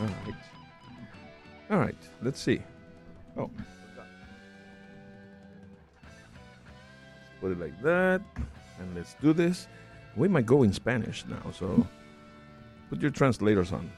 All right. Let's see. Oh. Put it like that. And let's do this. We might go in Spanish now, so put your translators on.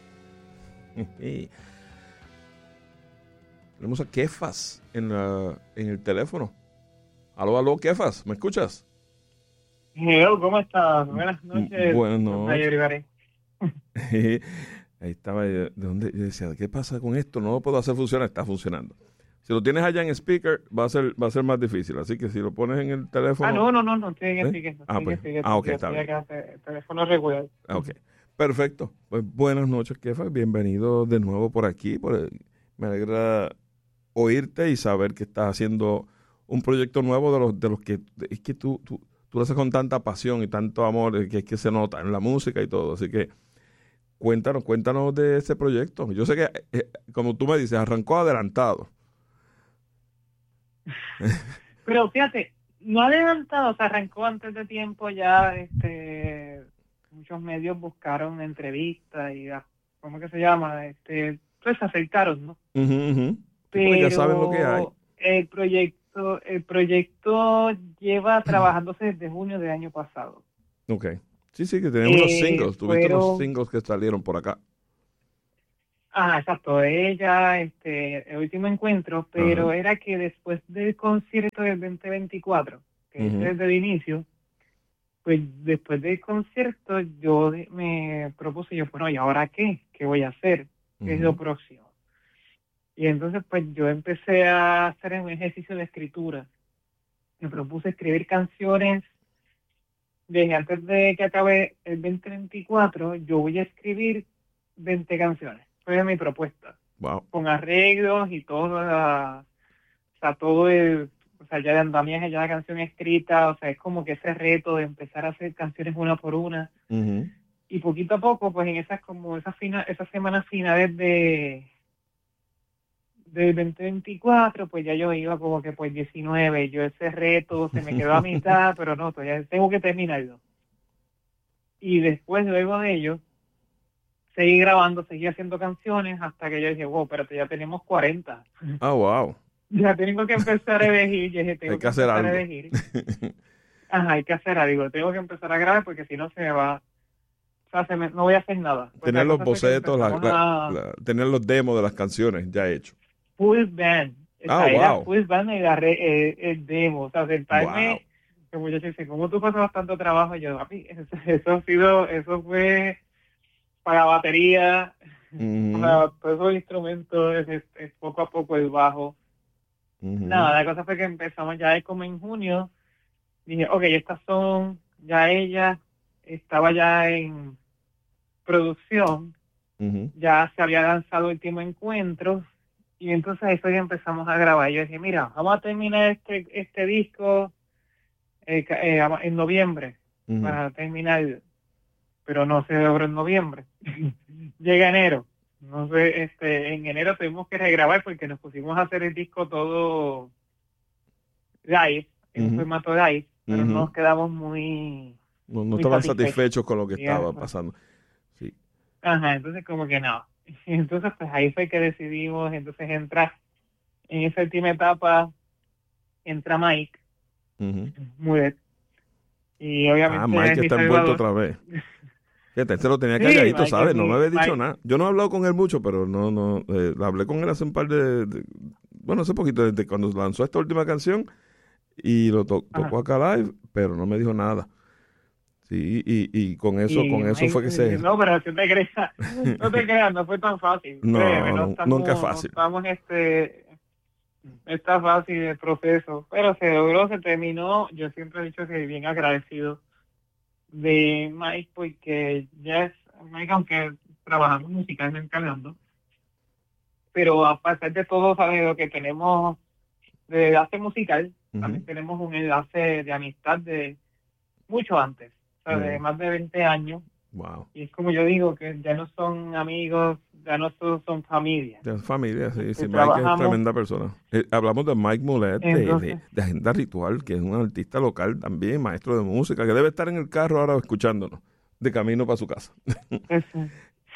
Tenemos a Kefas en el teléfono. Aló, Kefas, ¿me escuchas? Hello, ¿cómo estás? Buenas noches. Buenas noches. Ahí estaba, ¿de dónde? Yo decía, ¿qué pasa con esto? No lo puedo hacer funcionar. Está funcionando. Si lo tienes allá en speaker, va a ser más difícil. Así que si lo pones en el teléfono... No, estoy en speaker. Ok, está bien. Teléfono regular. Ok, perfecto. Pues buenas noches, Kefa. Bienvenido de nuevo por aquí. Me alegra oírte y saber que estás haciendo un proyecto nuevo de los que... Es que tú lo haces con tanta pasión y tanto amor que es que se nota en la música y todo. Así que cuéntanos de ese proyecto. Yo sé que, como tú me dices, arrancó adelantado. Pero fíjate, no adelantado, se arrancó antes de tiempo ya. Muchos medios buscaron entrevistas y ¿cómo que se llama? Pues se acercaron, ¿no? Pero pues ya saben lo que hay. El proyecto lleva trabajándose desde junio del año pasado. Okay. Sí, que tenemos los singles. Tuviste los singles que salieron por acá. Exacto, ella, el último encuentro, pero era que después del concierto del 2024, que es desde el inicio, pues después del concierto yo me propuse, bueno, ¿y ahora qué? ¿Qué voy a hacer? ¿Qué es lo próximo? Y entonces pues yo empecé a hacer un ejercicio de escritura. Me propuse escribir canciones desde antes de que acabe el 2024, yo voy a escribir 20 canciones. Fue mi propuesta. Wow. Con arreglos y todo, ya de andamiaje, ya la canción escrita, o sea, es como que ese reto de empezar a hacer canciones una por una. Y poquito a poco, pues en esas semanas finales del 2024, pues ya yo iba como que pues 19, yo ese reto se me quedó a mitad, pero no, todavía tengo que terminarlo. Y después, luego de ello, seguí grabando, seguí haciendo canciones hasta que yo dije, wow, pero ya tenemos 40. Wow. Ya tengo que empezar a elegir. Hay que hacer algo. Hay que hacer algo. Tengo que empezar a grabar porque si no se me va... O sea, no voy a hacer nada. Pues tener los bocetos, tener los demos de las canciones ya hechos. Full band. Wow. Full band y el demo. O sea, sentarme... Que muchachos dicen, ¿cómo tú pasas tanto trabajo? Yo, papi, eso fue... para batería, para todos esos instrumentos, es poco a poco el bajo. Nada, la cosa fue que empezamos ya como en junio. Dije, ok, estas son ya ellas, estaba ya en producción, ya se había lanzado el último encuentro, y entonces ahí fue que empezamos a grabar. Yo dije, mira, vamos a terminar este disco en noviembre, para terminar. Pero no se logró en noviembre. Llega enero. No sé, en enero tuvimos que regrabar porque nos pusimos a hacer el disco todo live, en formato live, pero nos quedamos muy... No estaban satisfechos con lo que estaba pasando. Sí. Entonces como que no. Entonces pues ahí fue que decidimos, entonces entrar en esa última etapa, entra Mike, Mulet, y obviamente... Mike está envuelto otra vez. Fíjate, lo tenía calladito, ¿sabes? No me había dicho nada. Yo no he hablado con él mucho, pero hablé con él hace un par hace poquito, desde cuando lanzó esta última canción, y lo tocó acá live, pero no me dijo nada. Sí, y con eso fue que se... No, pero si te creas, no te creas, no fue tan fácil. Nunca es fácil. Está fácil el proceso, pero se logró, se terminó. Yo siempre he dicho que bien agradecido de Mike, porque Mike, aunque trabajamos musicalmente hablando, pero a pesar de todo, ¿sabes? Lo que tenemos de enlace musical, también tenemos un enlace de amistad de mucho antes, de más de 20 años. Wow. Y es como yo digo, que ya no son amigos, ya no son familia. Ya es familia, sí. Mike es tremenda persona. Hablamos de Mike Mulet, de Agenda Ritual, que es un artista local también, maestro de música, que debe estar en el carro ahora escuchándonos, de camino para su casa.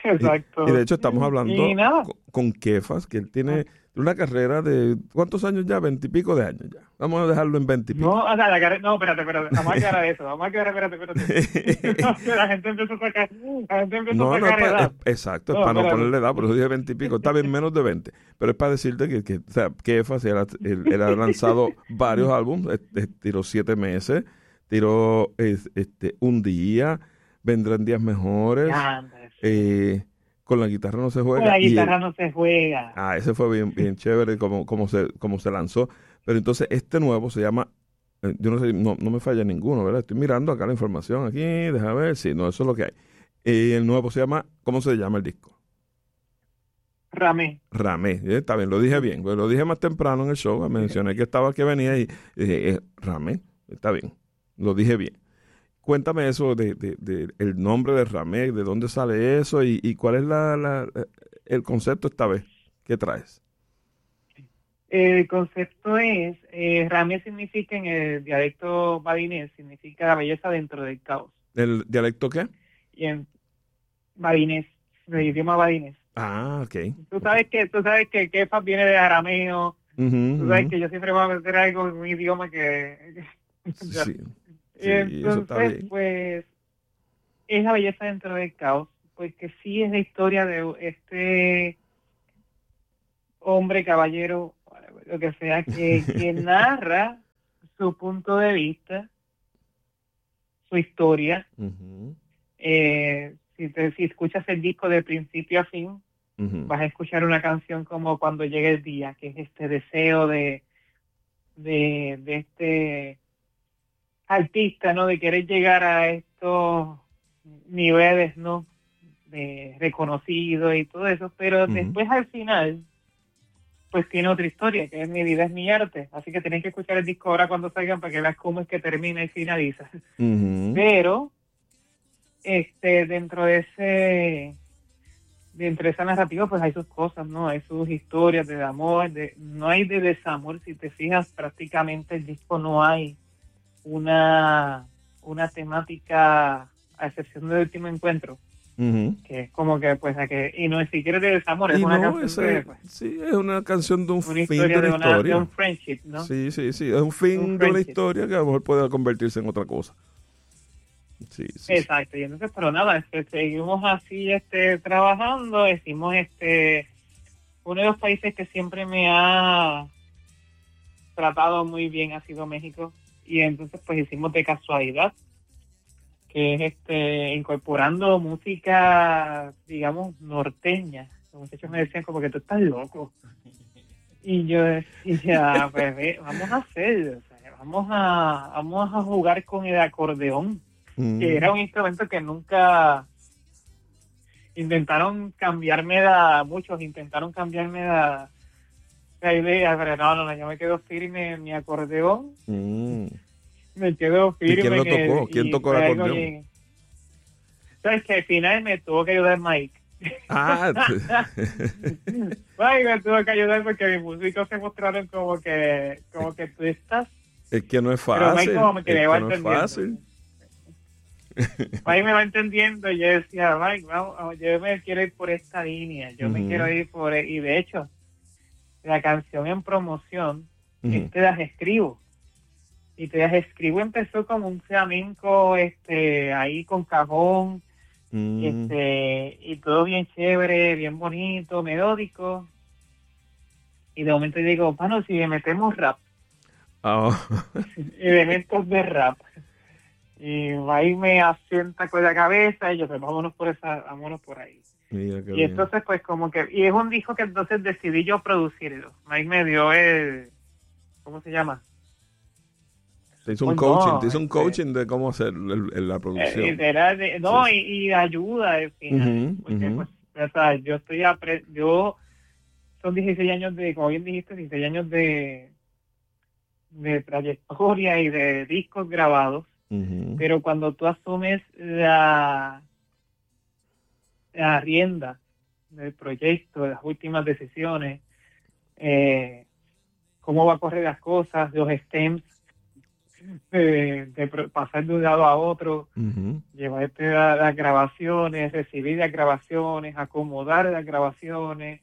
Exacto. Y de hecho estamos hablando con Kefas, que él tiene una carrera de, ¿cuántos años ya? 20 y pico de años ya. Vamos a dejarlo en 20 y pico. No, o sea, no, espérate, vamos a aclarar eso, espérate. La gente empezó a sacar edad. Exacto, es para no ponerle edad, por eso dije 20 y pico, está bien menos de 20, pero es para decirte que o sea, Kefas, él ha lanzado varios álbumes, tiró 7 meses, tiró un día, vendrán días mejores, con la guitarra no se juega. Con la guitarra no se juega. Ese fue bien, bien chévere como se lanzó. Pero entonces este nuevo se llama, yo no sé, no me falla ninguno, ¿verdad? Estoy mirando acá la información aquí, déjame ver, sí, no, eso es lo que hay. El nuevo se llama, ¿cómo se llama el disco? Ramé. Está bien, lo dije bien. Pues lo dije más temprano en el show, mencioné que venía y dije, Ramé, está bien, lo dije bien. Cuéntame eso de el nombre de Ramé, de dónde sale eso y cuál es el concepto esta vez que traes. El concepto es, Ramé significa en el dialecto badinés, significa belleza dentro del caos. ¿El dialecto qué? Y en badinés, el idioma badinés. Ok. Tú sabes que Kefas viene de arameo. Tú sabes que yo siempre voy a meter algo en un idioma que... Sí. Y entonces, pues, es la belleza dentro del caos, porque sí es la historia de este hombre, caballero, lo que sea, que narra su punto de vista, su historia. Si escuchas el disco de principio a fin, vas a escuchar una canción como Cuando llegue el día, que es este deseo de este artista, ¿no? De querer llegar a estos niveles, ¿no? De reconocido y todo eso, pero después al final, pues tiene otra historia, que es Mi vida es mi arte, así que tienen que escuchar el disco ahora cuando salgan para que veas cómo es que termina y finaliza. Pero, dentro de esa narrativa, pues hay sus cosas, ¿no? Hay sus historias de amor, no hay de desamor, si te fijas, prácticamente el disco no hay una temática, a excepción del último encuentro, que es como que, pues, y no es siquiera de desamor, es una canción sí, es una canción de un fin historia de una historia. De un friendship, ¿no? Sí, es un fin de una historia que a lo mejor puede convertirse en otra cosa. Sí. Exacto, y entonces, pero nada, seguimos así, trabajando, decimos, uno de los países que siempre me ha tratado muy bien ha sido México, y entonces pues hicimos De Casualidad, que es incorporando música, digamos, norteña. Los muchachos me decían como que tú estás loco. Y yo decía, pues vamos a hacerlo, o sea, vamos a jugar con el acordeón, que era un instrumento que nunca muchos intentaron cambiarme la idea, pero no, yo me quedo firme en mi acordeón. Me quedo firme. ¿Y quién lo tocó? ¿Quién tocó el acordeón? ¿Sabes que al final me tuvo que ayudar Mike? Mike me tuvo que ayudar porque mis músicos se mostraron como que tú estás... Es que no es fácil. Pero Mike como que me va entendiendo. No es fácil. Mike me va entendiendo y yo decía, Mike, vamos, yo me quiero ir por esta línea, yo me quiero ir por... Y de hecho, la canción en promoción, te las escribo. Y te las escribo, empezó como un flamenco, ahí con cajón, y todo bien chévere, bien bonito, melódico. Y de momento digo, bueno, si le metemos rap. Elementos de rap. Y ahí me asienta con la cabeza y yo, pues vámonos por ahí. Mira, y entonces pues como que, y es un disco que entonces decidí yo producirlo. Mike me dio ¿cómo se llama? Te hizo un coaching de cómo hacer la producción. Y ayuda al final. Porque pues, o sea, son 16 años como bien dijiste, 16 años de trayectoria y de discos grabados. Pero cuando tú asumes la rienda del proyecto, de las últimas decisiones, cómo va a correr las cosas, los stems, pasar de un lado a otro, Ujú. llevarte a las grabaciones, recibir las grabaciones, acomodar las grabaciones,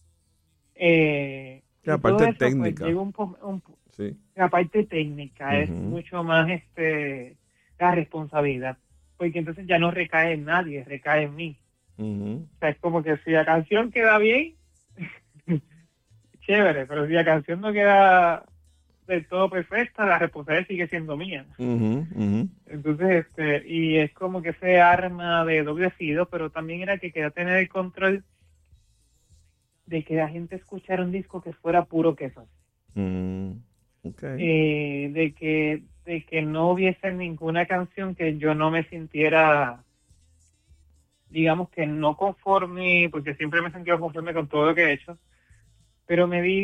La y todo parte eso pues técnica, llega sí. la parte técnica es Ujú, mucho más la responsabilidad, porque entonces ya no recae en nadie, recae en mí. ujú, O sea, es como que si la canción queda bien, chévere, pero si la canción no queda del todo perfecta, la responsabilidad sigue siendo mía. ujú, ujú. Entonces, y es como que ese arma de doble filo, pero también era que quería tener el control de que la gente escuchara un disco que fuera puro queso. Mm, ok. De que no hubiese ninguna canción que yo no me sintiera, digamos que no conforme, porque siempre me he sentido conforme con todo lo que he hecho, pero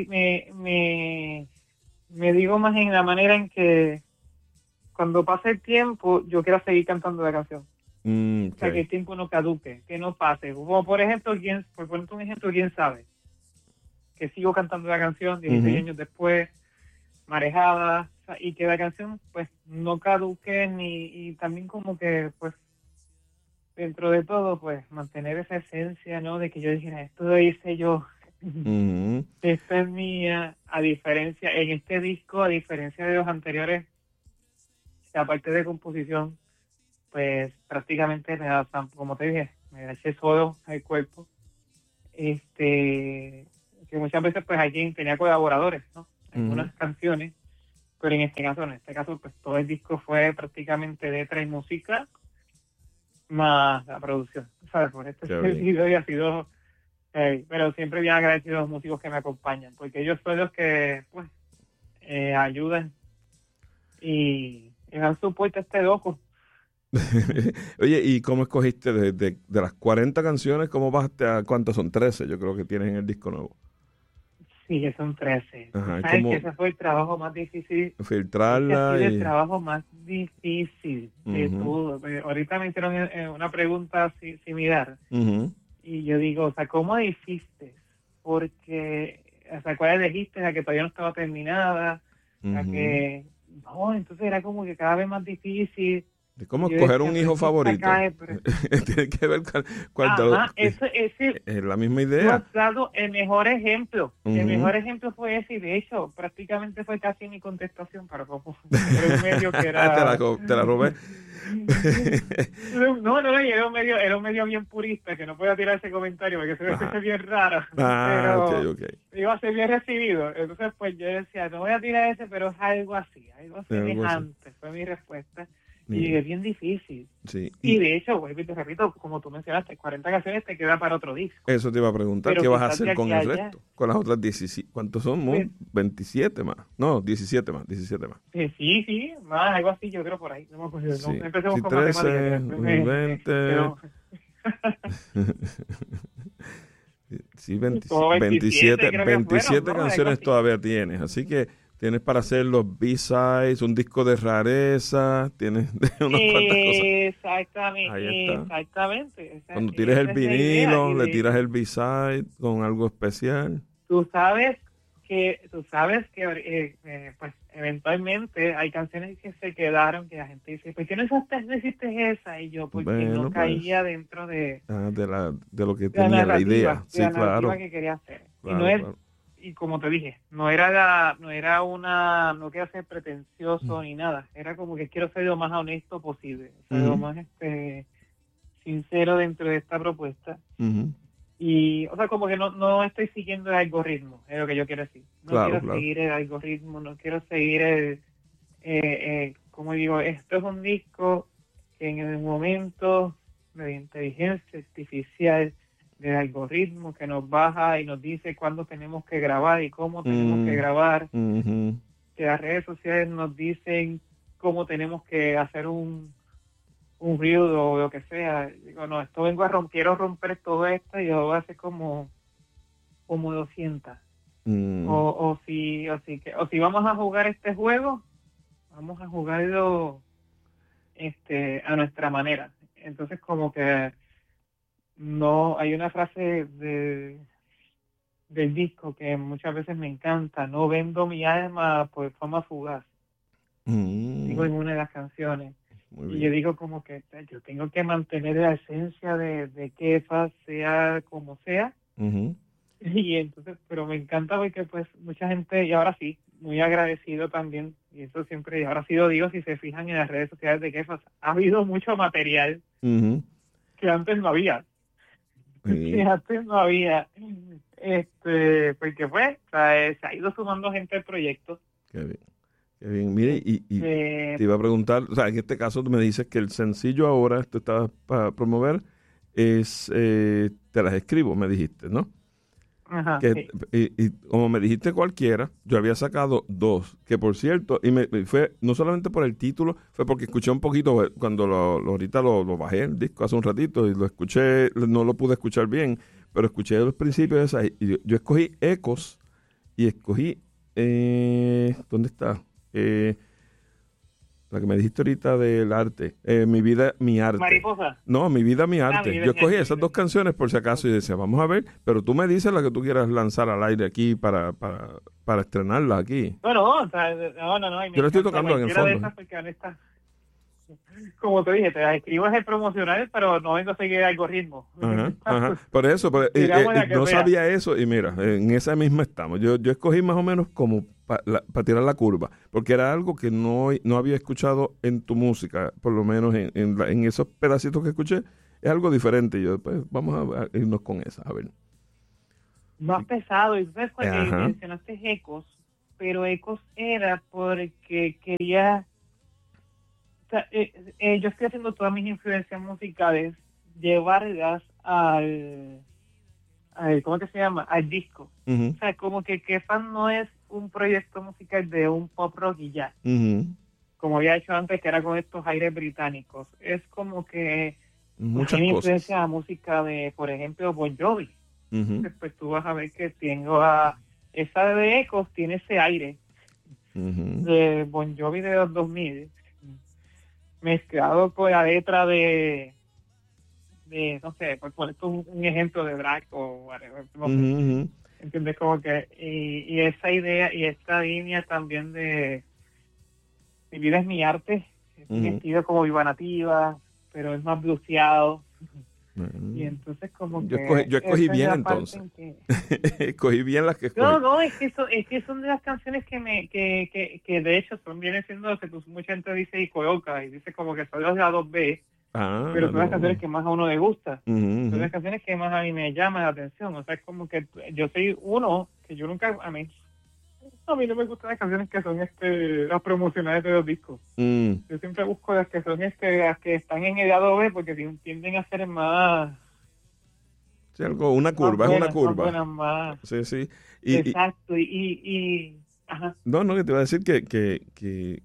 me digo más en la manera en que cuando pase el tiempo, yo quiero seguir cantando la canción. O sea, que Ok. el tiempo no caduque, que no pase. Como por ejemplo, por ponerte un ejemplo, quién sabe, que sigo cantando la canción 16 Ujú, años después, marejada, o sea, y que la canción pues no caduque y también como que pues dentro de todo pues mantener esa esencia, ¿no? De que yo dijera, esto lo hice yo, ujú. esta es mía, a diferencia, en este disco, a diferencia de los anteriores, aparte de composición, pues prácticamente me da, como te dije, me eché solo al cuerpo, que muchas veces pues allí tenía colaboradores, ¿no? Ujú, Algunas canciones, pero en este caso, pues todo el disco fue prácticamente letra y música más la producción, ¿sabes? Por este qué bien. sentido y ha sido, pero siempre bien agradecido a los músicos que me acompañan, porque ellos son los que, pues, ayudan y dan soporte a este loco. Oye, ¿y cómo escogiste de las 40 canciones, cómo bajaste a cuántas son? 13, yo creo que tienes en el disco nuevo. Sí, que son 13. Tú Ajá, ¿y sabes que cómo ese fue el trabajo más difícil. Ese ha filtrarla sido el y... trabajo más difícil de Ujú, todo. Ahorita me hicieron una pregunta similar. ujú, Y yo digo, o sea, ¿cómo hiciste? Porque, o sea, ¿cuál elegiste? La que todavía no estaba terminada, la ujú. que, no, entonces era como que cada vez más difícil. Es Y como yo escoger decía, un pero hijo es que esta favorito. cae, pero, Tiene que ver cuál de los... ajá, eso, ese, Es la misma tú idea. has dado el mejor ejemplo. El Ujú. mejor ejemplo fue ese, y de hecho, prácticamente fue casi mi contestación, pero como era un medio que era... Te la robé. No, no, no, y era un medio bien purista, que no podía tirar ese comentario porque se me Ajá. escucha bien raro, Ah, ok, pero ok. iba a ser bien recibido. Entonces, pues yo decía, no voy a tirar ese, pero es algo Algo así. semejante, fue mi respuesta. Y Mira, es bien difícil. sí. Y Y de hecho, vuelvo y te repito, como tú mencionaste, 40 canciones te queda para otro disco. eso te iba a preguntar, Pero ¿qué vas a quizás hacer de con aquí a el allá, resto? Con las otras 17. ¿Cuántos son? pues 27 más. No, 17 más, 17 más. sí, sí, más, algo así, yo creo por ahí. No me acuerdo, no Sí. empecemos Sí, con matemáticas, que 13, después me 20. quedo Sí, 27, como 27 creo que fueron, 27 ¿no? Algo canciones así. todavía tienes. Así que tienes para hacer los B-sides, un disco de rareza, tienes unas cuantas cosas. Ahí está. Exactamente. Cuando tires el Esa es la idea. vinilo, Y le de tiras hecho, el B-side con algo especial. tú sabes que pues eventualmente hay canciones que se quedaron, que la gente dice, ¿por qué no hiciste esa? Y yo, porque no Bueno, pues, caía dentro de lo que tenía, la idea. de Sí, la narrativa claro, que quería hacer. Y no claro, es, claro. y como te dije, no quiero ser pretencioso ni nada. Era como que quiero ser lo más honesto posible, o sea, lo Ujú, más sincero dentro de esta propuesta. ujú. Y, o sea, como que no estoy siguiendo el algoritmo, es lo que yo quiero decir. No Claro, quiero claro. seguir el algoritmo, no quiero seguir como digo, esto es un disco que en el momento de inteligencia artificial, del algoritmo que nos baja y nos dice cuándo tenemos que grabar y cómo tenemos que Mm, grabar, ujú, que las redes sociales nos dicen cómo tenemos que hacer un reel o lo que sea. Digo, no, esto quiero romper todo esto y lo voy a hacer como lo sienta. mm, O si vamos a jugar este juego, vamos a jugarlo a nuestra manera. Entonces, como que no, hay una frase del disco que muchas veces me encanta: no vendo mi alma por fama fugaz. digo en una de las canciones. Y yo digo como que yo tengo que mantener la esencia de Kefas, sea como sea. Y entonces, pero me encanta porque pues mucha gente, y ahora sí, muy agradecido también, y eso siempre, y ahora sí lo digo, si se fijan en las redes sociales de Kefas, ha habido mucho material que antes no había. Que antes no había. Porque pues, o sea, se ha ido sumando gente al proyecto. Qué bien. Qué bien. Mire, y te iba a preguntar, o sea, en este caso tú me dices que el sencillo ahora, tú estabas para promover, es Te las escribo, me dijiste, ¿no? Ajá, que, sí. y como me dijiste cualquiera, yo había sacado 2, que por cierto, y fue no solamente por el título, fue porque escuché un poquito, cuando ahorita lo bajé el disco hace un ratito y lo escuché, no lo pude escuchar bien, pero escuché los principios de esa, y yo escogí Ecos y escogí, ¿dónde está? La que me dijiste ahorita del arte, Mi vida, mi arte. Mariposa. No, Mi vida, mi arte. Mi vida, Yo escogí esas 2 canciones por si acaso y decía, vamos a ver, pero tú me dices la que tú quieras lanzar al aire aquí para estrenarla aquí. No, o sea, no. Yo la estoy tocando en el fondo. De esas porque honesta, como te dije, te las escribo es el promocional, pero no vengo a seguir el algoritmo. Ajá. Por eso, no sabía eso y mira, en esa misma estamos. Yo escogí más o menos como para tirar la curva, porque era algo que no había escuchado en tu música, por lo menos en esos pedacitos que escuché, es algo diferente. Yo, pues, vamos a irnos con esa, a ver. Más pesado, y entonces cuando mencionaste Ecos, pero Ecos era porque quería... O sea, yo estoy haciendo todas mis influencias musicales, llevarlas al ¿cómo que se llama? Al disco. O sea, como que Kefas no es un proyecto musical de un pop rock y ya. Como había hecho antes, que era con estos aires británicos. Es como que tiene influencia a música de, por ejemplo, Bon Jovi. Después tú vas a ver que esa de Ecos tiene ese aire de Bon Jovi de los 2000, mezclado con la letra de no sé, por poner un ejemplo de Drake o whatever, no sé. ¿Entiendes? Como que, y esa idea y esta línea también de Mi vida es mi arte, es un estilo como Viva Nativa, pero es más bluseado. Y entonces como yo que... Yo escogí bien entonces. Escogí bien las que escogí. No, es que son de las canciones que de hecho vienen siendo lo que mucha gente dice y coloca, y dice como que son los lados B. Pero son las canciones que más a uno le gusta. Son las canciones que más a mí me llaman la atención. O sea, es como que yo soy uno que yo nunca... A mí no me gustan las canciones que son las promocionales de los discos. Yo siempre busco las que son las que están en el lado B, porque tienden a ser más... Sí, una curva, es una curva. Más. Sí. Exacto. Ajá. No, que te iba a decir que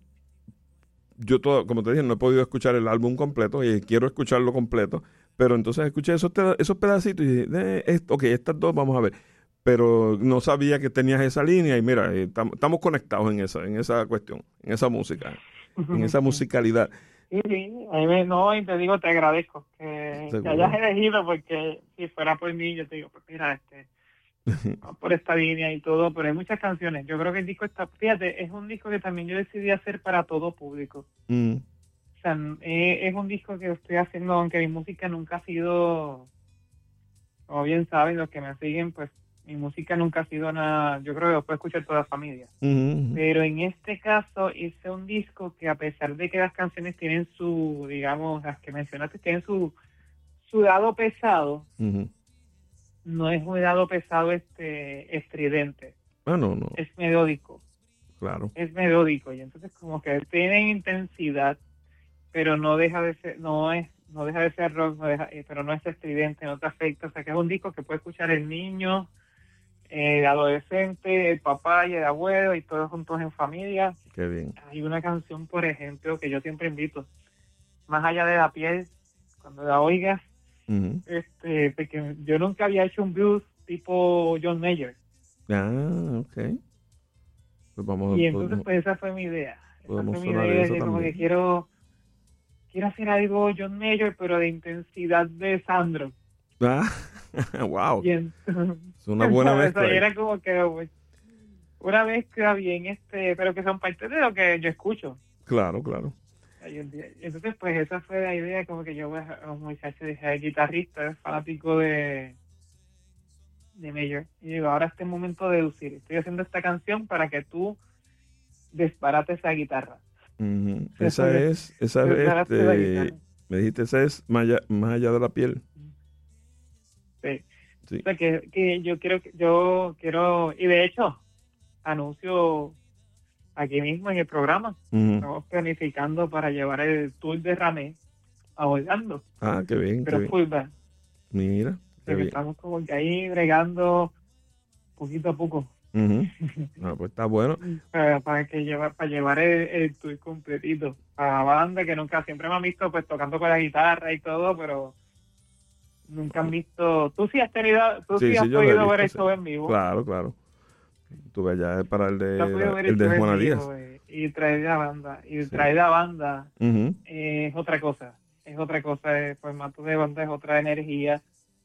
yo como te dije, no he podido escuchar el álbum completo y quiero escucharlo completo, pero entonces escuché esos pedacitos y dije, ok, estas 2 vamos a ver, pero no sabía que tenías esa línea y mira, estamos conectados en esa cuestión, en esa música, en esa musicalidad. Sí, y te digo, te agradezco que hayas elegido, porque si fuera por mí, yo te digo, pues mira, por esta línea y todo, pero hay muchas canciones. Yo creo que el disco fíjate, es un disco que también yo decidí hacer para todo público. O sea, es un disco que estoy haciendo, aunque mi música nunca ha sido, como bien saben los que me siguen, pues mi música nunca ha sido nada, yo creo que lo puede escuchar toda la familia. Pero en este caso hice un disco que, a pesar de que las canciones tienen su, digamos, las que mencionaste, tienen su lado pesado, no es un lado pesado estridente. No. Es melódico. Claro. Es melódico, y entonces como que tiene intensidad, pero no deja de ser, no deja de ser rock, pero no es estridente, no te afecta. O sea, que es un disco que puede escuchar el niño, el adolescente, el papá y el abuelo, y todos juntos en familia. Qué bien. Hay una canción, por ejemplo, que yo siempre invito, Más allá de la piel, cuando la oigas, porque yo nunca había hecho un blues tipo John Mayer. Ok. Pues y entonces pues esa fue mi idea. Esa fue mi idea, de como que quiero hacer algo John Mayer, pero de intensidad de Sandro. Wow. Entonces, es una buena mezcla. Era como que una mezcla bien, pero que son parte de lo que yo escucho. Claro, claro. Entonces, pues esa fue la idea, como que yo, un muchacho dije, guitarrista, fanático de Mayor. Y digo, ahora es el momento de deducir. Estoy haciendo esta canción para que tú desbarates esa guitarra. Esa es, me dijiste, esa es más allá de la piel. Sí. O sea, que yo quiero, y de hecho, anuncio aquí mismo en el programa. Estamos planificando para llevar el tour de Ramé a Orlando. Ah, qué bien. Pero full band. Mira. Porque estamos como que ahí bregando poquito a poco. Ah, pues está bueno. Para llevar el tour completito. A la banda que nunca, siempre me han visto pues tocando con la guitarra y todo, pero nunca han visto. Tú sí has podido ver el show en vivo. Claro. Tuve allá para el de Juana Díaz. Y traer la banda. Es otra cosa. El formato de banda es otra energía.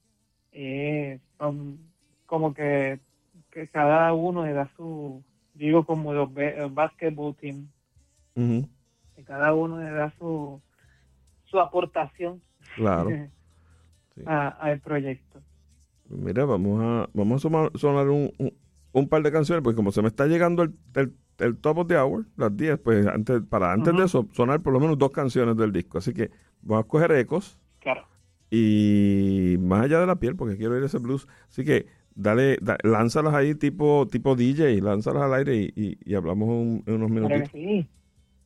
Como que cada uno le da su, digo, como los basketball team. Que cada uno le da su aportación. Claro. al proyecto. Mira, vamos a sonar un par de canciones, porque como se me está llegando el top of the hour, las 10, pues antes de eso, sonar por lo menos 2 canciones del disco. Así que vamos a coger Ecos. Claro. Y Más allá de la piel, porque quiero ir a ese blues. Así que lánzalas ahí tipo DJ, lánzalas al aire y hablamos en unos minutitos. Sí.